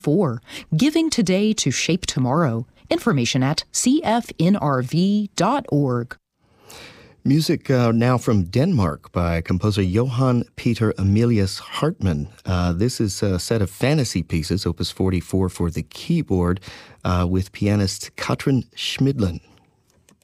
4. Giving today to shape tomorrow. Information at cfnrv.org. Music now from Denmark by composer Johan Peter Emilius Hartmann. This is a set of fantasy pieces, opus 44 for the keyboard, with pianist Katrin Schmidlin.